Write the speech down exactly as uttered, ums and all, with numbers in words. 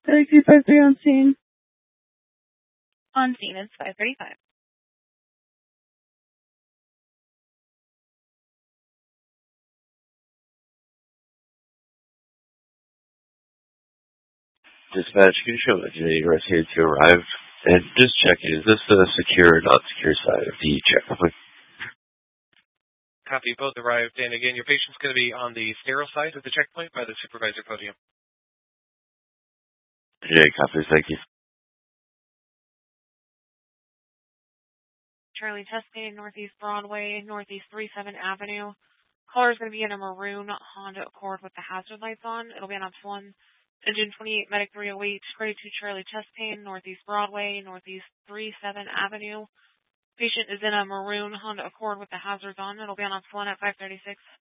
Taxi five three on scene. On scene is five thirty-five. Dispatch, can you show me the rest here to arrive? And just checking, is this the secure or not secure side of the checkpoint? Copy, both arrived. And again, your patient's going to be on the sterile side of the checkpoint by the supervisor podium. Yeah, copy, thank you. Charlie Chastain, Northeast Broadway, Northeast thirty-seventh Avenue. Caller is going to be in a maroon Honda Accord with the hazard lights on. It'll be on option one. Engine twenty-eight, Medic three oh eight, grade two Charlie Chastain, Northeast Broadway, Northeast thirty-seventh Avenue. Patient is in a maroon Honda Accord with the hazards on. It'll be on option one at five thirty-six.